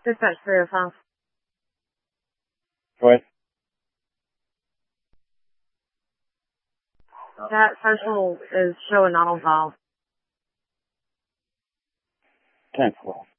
Dispatch 305. Go ahead. That social is showing not on file. 10-4.